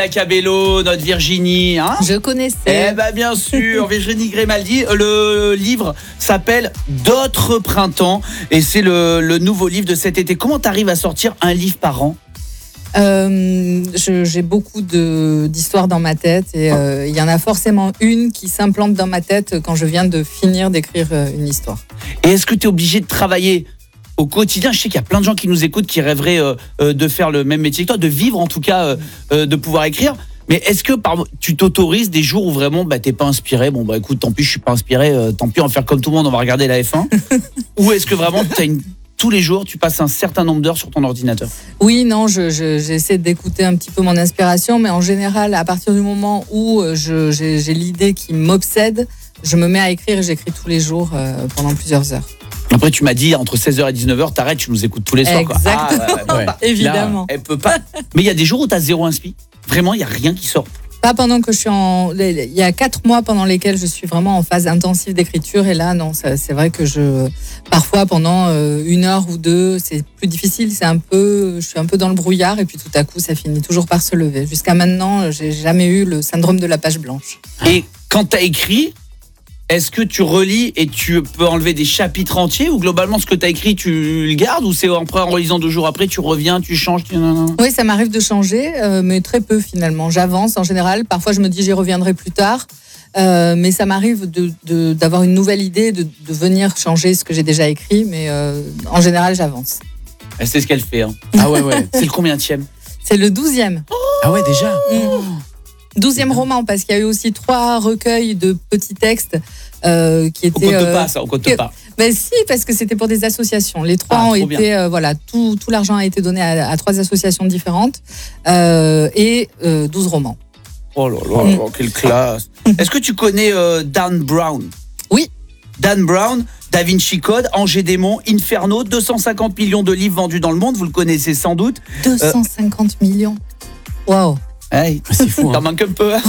Cabello, notre Virginie, hein? Je connaissais. Eh ben bien sûr, Virginie Grimaldi. Le livre s'appelle D'autres printemps et c'est le nouveau livre de cet été. Comment t'arrives à sortir un livre par an? J'ai beaucoup d'histoires dans ma tête et il y en a forcément une qui s'implante dans ma tête quand je viens de finir d'écrire une histoire. Et est-ce que tu es obligé de travailler au quotidien? Je sais qu'il y a plein de gens qui nous écoutent qui rêveraient de faire le même métier que toi, de vivre en tout cas, de pouvoir écrire. Mais est-ce que tu t'autorises des jours où vraiment t'es pas inspiré? Bon écoute, tant pis, je suis pas inspiré, tant pis, on va faire comme tout le monde, on va regarder la F1. Ou est-ce que vraiment tous les jours, tu passes un certain nombre d'heures sur ton ordinateur? Oui, non, j'essaie d'écouter un petit peu mon inspiration, mais en général, à partir du moment où j'ai l'idée qui m'obsède, je me mets à écrire et j'écris tous les jours pendant plusieurs heures. Après, tu m'as dit, entre 16h et 19h, t'arrêtes, tu nous écoutes tous les soirs. Exactement, ouais. évidemment. Là, elle peut pas. Mais il y a des jours où t'as zéro inspi. Vraiment, il n'y a rien qui sort. Pas pendant que je suis il y a 4 mois pendant lesquels je suis vraiment en phase intensive d'écriture. Et là, non, c'est vrai que parfois, pendant 1 heure ou 2, c'est plus difficile. Je suis un peu dans le brouillard. Et puis tout à coup, ça finit toujours par se lever. Jusqu'à maintenant, j'ai jamais eu le syndrome de la page blanche. Et quand t'as écrit, est-ce que tu relis et tu peux enlever des chapitres entiers ou globalement ce que tu as écrit tu le gardes ou c'est en relisant 2 jours après tu reviens, tu changes Oui, ça m'arrive de changer mais très peu finalement. J'avance en général, parfois je me dis j'y reviendrai plus tard mais ça m'arrive d'avoir une nouvelle idée, de venir changer ce que j'ai déjà écrit mais en général j'avance. C'est ce qu'elle fait hein. Ah ouais. C'est le combienième? C'est le 12e. Ah ouais déjà 12e roman, parce qu'il y a eu aussi 3 recueils de petits textes qui étaient... On compte pas. Ben si, parce que c'était pour des associations. Les 3 ont été... tout l'argent a été donné à 3 associations différentes et 12 romans. Oh là là, quelle classe. Est-ce que tu connais Dan Brown? Oui. Dan Brown, Da Vinci Code, Angers Démon, Inferno, 250 millions de livres vendus dans le monde, vous le connaissez sans doute. 250 millions. Waouh. Hey, c'est fou. T'en manques un peu. Hein.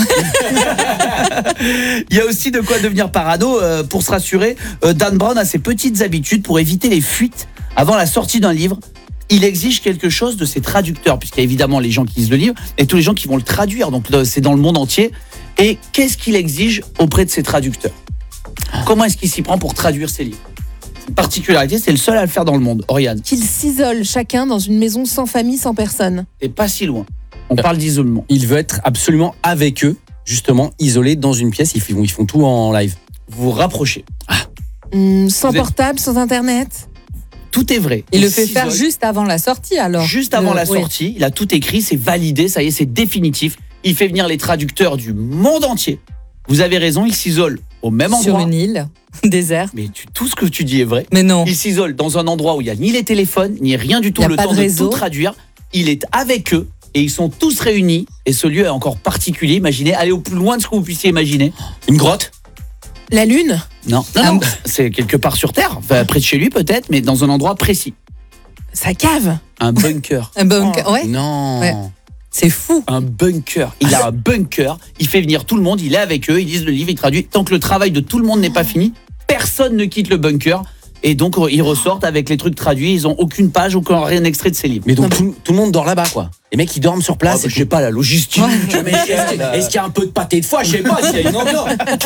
Il y a aussi de quoi devenir parano. Pour se rassurer, Dan Brown a ses petites habitudes pour éviter les fuites avant la sortie d'un livre. Il exige quelque chose de ses traducteurs, puisqu'il y a évidemment les gens qui lisent le livre et tous les gens qui vont le traduire. Donc c'est dans le monde entier. Et qu'est-ce qu'il exige auprès de ses traducteurs? Comment est-ce qu'il s'y prend pour traduire ses livres? Une particularité, c'est le seul à le faire dans le monde. Oriane. Qu'ils s'isolent chacun dans une maison sans famille, sans personne. Et pas si loin. On parle d'isolement. Il veut être absolument avec eux, justement, isolé dans une pièce. Ils font tout en live. Vous vous rapprochez. Sans portable, sans internet. Tout est vrai. Il le fait faire juste avant la sortie alors. Juste avant la sortie, il a tout écrit, c'est validé, ça y est, c'est définitif. Il fait venir les traducteurs du monde entier. Vous avez raison, il s'isole au même endroit. Sur une île déserte. Mais tout ce que tu dis est vrai. Mais non. Il s'isole dans un endroit où il n'y a ni les téléphones, ni rien du tout, le temps de tout traduire. Il est avec eux. Et ils sont tous réunis. Et ce lieu est encore particulier. Imaginez, allez au plus loin de ce que vous puissiez imaginer. Une grotte? La Lune? Non. C'est quelque part sur Terre. Enfin, près de chez lui peut-être, mais dans un endroit précis. Sa cave? Un bunker. Un bunker, ouais. Non. Ouais. C'est fou. Un bunker. Il a un bunker. Il fait venir tout le monde. Il est avec eux. Ils lisent le livre. Il traduit. Tant que le travail de tout le monde n'est pas fini, personne ne quitte le bunker. Et donc, ils ressortent avec les trucs traduits. Ils n'ont aucune page, rien extrait de ces livres. Mais donc, tout le monde dort là-bas, quoi. Les mecs, ils dorment sur place. Je sais pas, la logistique. Est-ce qu'il y a un peu de pâté de foie? Je sais pas s'il y a une ambiance.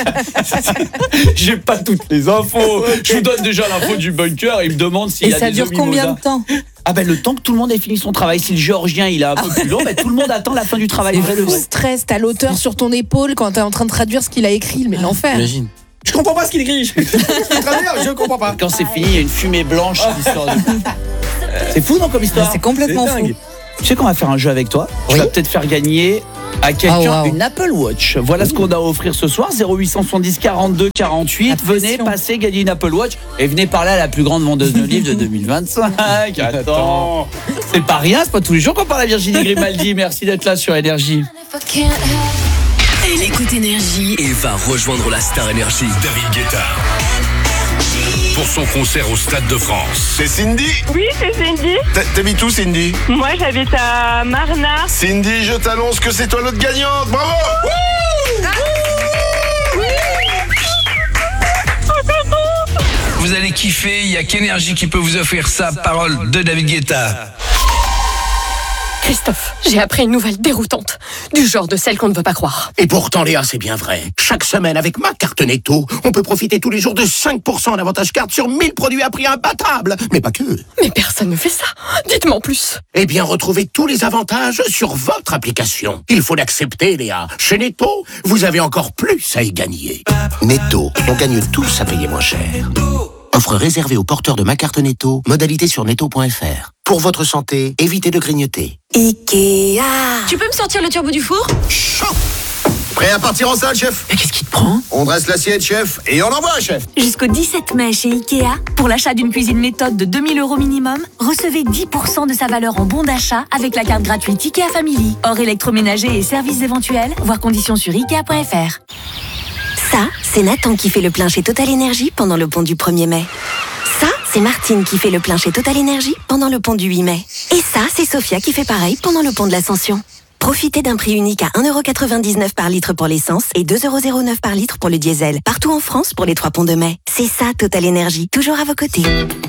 J'ai pas toutes les infos. Je vous donne déjà l'info du bunker. Il me demande s'il y a des Et ça dure combien de temps? Le temps que tout le monde ait fini son travail. Si le géorgien, il est un peu plus long, tout le monde attend la fin du travail. Le stress, t'as l'auteur sur ton épaule quand t'es en train de traduire ce qu'il a écrit. Mais l'enfer. Imagine. Je comprends pas ce qu'il écrit. Je comprends pas. Quand c'est fini, il y a une fumée blanche. C'est fou, non, comme histoire? C'est complètement fou. Tu sais qu'on va faire un jeu avec toi. Je vais peut-être faire gagner à quelqu'un une Apple Watch. Voilà ce qu'on a à offrir ce soir. 0870 42 48. Venez passer, gagner une Apple Watch. Et venez parler à la plus grande vendeuse de livres de 2025. Attends. C'est pas rien, c'est pas tous les jours qu'on parle à Virginie Grimaldi. Merci d'être là sur Énergie. Elle écoute Énergie et va rejoindre la Star Énergie. David Guetta. Pour son concert au Stade de France. C'est Cindy? Oui, c'est Cindy. T'habites où, Cindy? Moi, j'habite à Marna. Cindy, je t'annonce que c'est toi l'autre gagnante. Bravo! Vous allez kiffer, il n'y a qu'Énergie qui peut vous offrir ça. Parole de David Guetta. Christophe, j'ai appris une nouvelle déroutante, du genre de celle qu'on ne veut pas croire. Et pourtant, Léa, c'est bien vrai. Chaque semaine, avec ma carte Netto, on peut profiter tous les jours de 5% d'avantage carte sur 1000 produits à prix imbattable. Mais pas que. Mais personne ne fait ça. Dites-moi en plus. Eh bien, retrouvez tous les avantages sur votre application. Il faut l'accepter, Léa. Chez Netto, vous avez encore plus à y gagner. Netto, on gagne tous à payer moins cher. Offre réservée aux porteurs de ma carte Netto. Modalité sur netto.fr. Pour votre santé, évitez de grignoter. Ikea. Tu peux me sortir le turbo du four ? Chaud. Prêt à partir en salle, chef? Mais qu'est-ce qui te prend? On dresse l'assiette, chef, et on envoie, chef. Jusqu'au 17 mai chez Ikea, pour l'achat d'une cuisine méthode de 2000 € minimum, recevez 10% de sa valeur en bon d'achat avec la carte gratuite Ikea Family. Hors électroménager et services éventuels, voir conditions sur Ikea.fr. Ça, c'est Nathan qui fait le plein chez Total Énergie pendant le pont du 1er mai. Ça, c'est Martine qui fait le plein chez Total Énergie pendant le pont du 8 mai. Et ça, c'est Sophia qui fait pareil pendant le pont de l'Ascension. Profitez d'un prix unique à 1,99 € par litre pour l'essence et 2,09 € par litre pour le diesel. Partout en France pour les 3 ponts de mai. C'est ça, Total Énergie, toujours à vos côtés.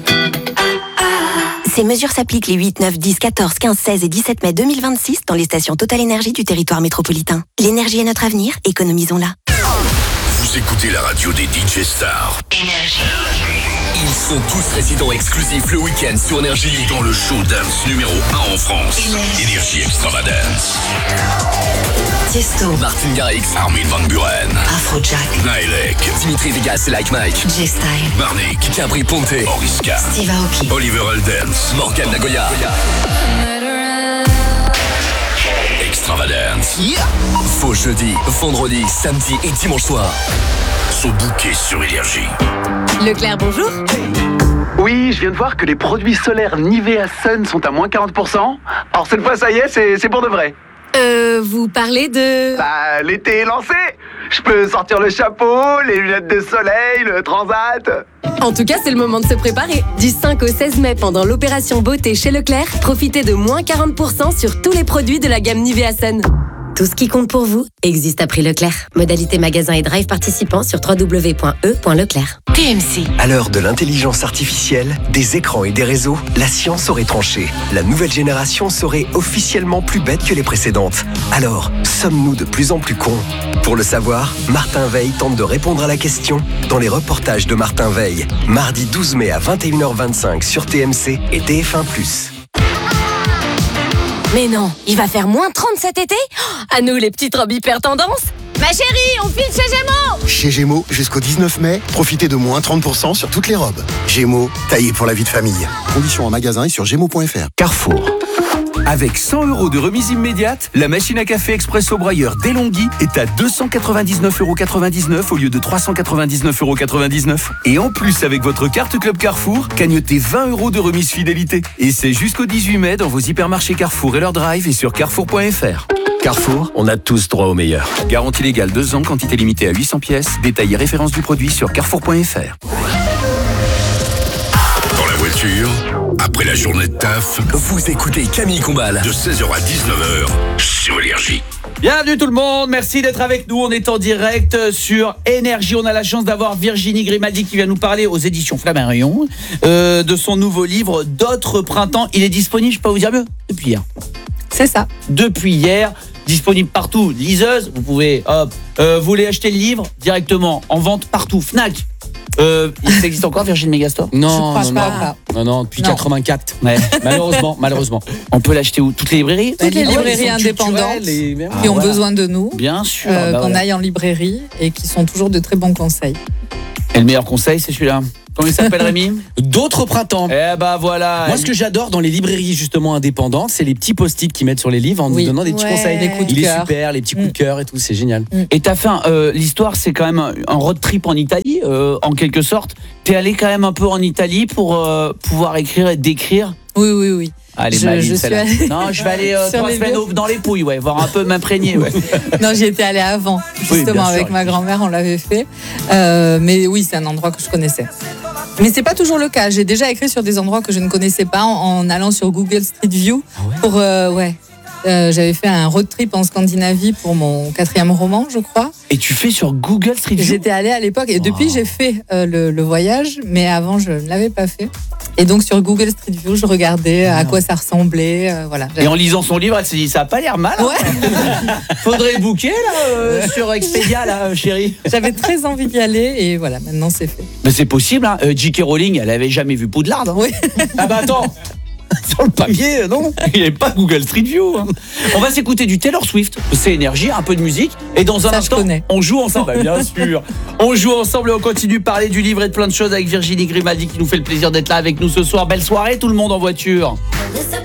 Ces mesures s'appliquent les 8, 9, 10, 14, 15, 16 et 17 mai 2026 dans les stations Total Énergie du territoire métropolitain. L'énergie est notre avenir, économisons-la. Vous écoutez la radio des DJ Stars. Énergie. Ils sont tous résidents exclusifs le week-end sur Énergie. Dans le show dance numéro 1 en France. Énergie Extravagance. Tiesto, Martin Garrix, Armin van Buren, Afrojack, Nailek, Dimitri Vegas et Like Mike, J-Style, Marnik, Cabri Ponte, Oriska, Steve Aoki, Oliver Eldens, Morgan Nagoya. Extravagance. Faux jeudi, vendredi, samedi et dimanche soir. Sont bookés sur Énergie. Leclerc, bonjour. Oui, je viens de voir que les produits solaires Nivea Sun sont à moins 40%. Alors cette fois, ça y est, c'est pour de vrai. Vous parlez de... Bah, l'été est lancé. Je peux sortir le chapeau, les lunettes de soleil, le transat. En tout cas, c'est le moment de se préparer. Du 5 au 16 mai, pendant l'opération beauté chez Leclerc, profitez de moins 40% sur tous les produits de la gamme Nivea Sun. Tout ce qui compte pour vous existe à prix Leclerc. Modalité magasin et drive participants sur www.e.leclerc. TMC. À l'heure de l'intelligence artificielle, des écrans et des réseaux, la science aurait tranché. La nouvelle génération serait officiellement plus bête que les précédentes. Alors, sommes-nous de plus en plus cons? Pour le savoir, Martin Veil tente de répondre à la question dans les reportages de Martin Veil. Mardi 12 mai à 21h25 sur TMC et TF1+. Mais non, il va faire moins 30 cet été? À nous les petites robes hyper tendance. Ma chérie, on file chez Gémeaux. Chez Gémeaux, jusqu'au 19 mai, profitez de moins 30% sur toutes les robes. Gémeaux, taillé pour la vie de famille. Conditions en magasin et sur gémeaux.fr. Carrefour. Avec 100 € de remise immédiate, la machine à café Expresso Broyeur Delonghi est à 299,99 € au lieu de 399,99 €. Et en plus, avec votre carte Club Carrefour, cagnotez 20 € de remise fidélité. Et c'est jusqu'au 18 mai dans vos hypermarchés Carrefour et leur drive et sur carrefour.fr. Carrefour, on a tous droit au meilleur. Garantie légale 2 ans, quantité limitée à 800 pièces. Détail et référence du produit sur carrefour.fr. Dans la voiture, après la journée de taf, vous écoutez Camille Combal de 16h à 19h sur Énergie. Bienvenue tout le monde, merci d'être avec nous. On est en direct sur Énergie. On a la chance d'avoir Virginie Grimaldi qui vient nous parler aux éditions Flammarion de son nouveau livre D'autres printemps. Il est disponible, je peux pas vous dire mieux, depuis hier. C'est ça. Depuis hier, disponible partout. Liseuse, vous pouvez, vous voulez acheter le livre directement en vente partout. Fnac. Ça existe encore, Virgin Megastore? Non, depuis 84. Ouais. Malheureusement. On peut l'acheter où? Toutes les librairies? Toutes les librairies indépendantes qui ont besoin de nous. Bien sûr. Qu'on aille en librairie et qui sont toujours de très bons conseils. Et le meilleur conseil, c'est celui-là. Comment il s'appelle, Rémi? D'autres printemps. Eh bah voilà. Moi, ce que j'adore dans les librairies justement indépendantes, c'est les petits post-it qu'ils mettent sur les livres en nous donnant des petits conseils. Les coups de Il cœur. est super, les petits coups de cœur et tout, c'est génial. Et t'as fait l'histoire, c'est quand même un road trip en Italie, en quelque sorte. T'es allé quand même un peu en Italie pour pouvoir écrire et décrire. Oui. Allez, je suis allée... Non, je vais aller 3 semaines dans les pouilles, voir un peu m'imprégner. Ouais. Non, j'y étais allée avant, justement, avec ma grand-mère, on l'avait fait. Mais oui, c'est un endroit que je connaissais. Mais c'est pas toujours le cas. J'ai déjà écrit sur des endroits que je ne connaissais pas en allant sur Google Street View pour J'avais fait un road trip en Scandinavie pour mon 4e roman, je crois. Et tu fais sur Google Street View? J'étais allée à l'époque et depuis j'ai fait le voyage, mais avant je ne l'avais pas fait. Et donc sur Google Street View, je regardais à quoi ça ressemblait. Voilà. Et en lisant son livre, elle s'est dit, ça a pas l'air mal. Hein. Faudrait booker là, sur Expedia, là, chérie. J'avais très envie d'y aller et voilà, maintenant c'est fait. Mais c'est possible, hein. J.K. Rowling, elle avait jamais vu Poudlard. Hein. Oui. Ah bah attends. Sur le papier, non. Il n'y avait pas Google Street View. Hein. On va s'écouter du Taylor Swift. C'est énergie, un peu de musique. Et dans un instant, on joue ensemble. Bah, bien sûr. On joue ensemble et on continue de parler du livre et de plein de choses avec Virginie Grimaldi qui nous fait le plaisir d'être là avec nous ce soir. Belle soirée tout le monde en voiture.